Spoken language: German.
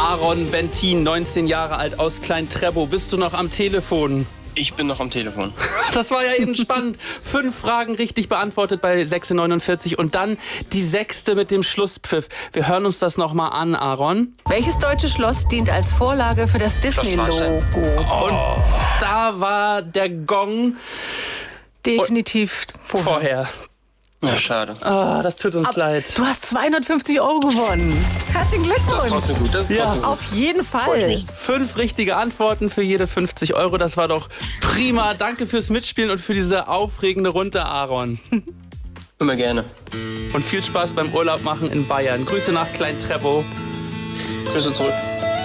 Aaron Bentin, 19 Jahre alt, aus Klein-Treppow. Bist du noch am Telefon? Ich bin noch am Telefon. Das war ja eben spannend. 5 Fragen richtig beantwortet bei 6,49 und dann die 6. mit dem Schlusspfiff. Wir hören uns das nochmal an, Aaron. Welches deutsche Schloss dient als Vorlage für das Disney-Logo? Und da war der Gong Definitiv vorher. Ja, schade. Ah, das tut uns leid. Du hast 250 € gewonnen. Herzlichen Glückwunsch. Das ist trotzdem gut. Das ist trotzdem gut. Auf jeden Freut Fall. mich. 5 richtige Antworten für jede 50 €. Das war doch prima. Danke fürs Mitspielen und für diese aufregende Runde, Aaron. Immer gerne. Und viel Spaß beim Urlaub machen in Bayern. Grüße nach Klein-Treppow. Grüße zurück.